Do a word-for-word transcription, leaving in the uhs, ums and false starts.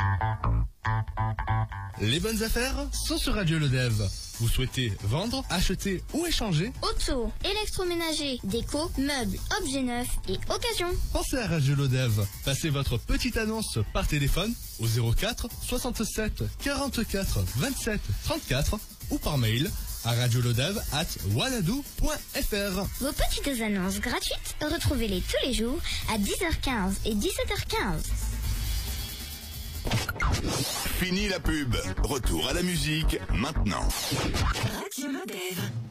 Les bonnes affaires sont sur Radio Le Dev. Vous souhaitez vendre, acheter ou échanger? Auto, électroménager, déco, meubles, objets neufs et occasion. Pensez à Radio Le Dev. Passez votre petite annonce par téléphone au zéro quatre soixante-sept quarante-quatre vingt-sept trente-quatre ou par mail à radioledev arobase wanadoo point fr. Vos petites annonces gratuites, retrouvez-les tous les jours à dix heures quinze et dix-sept heures quinze. Fini la pub. Retour à la musique maintenant. Radio Le Dev.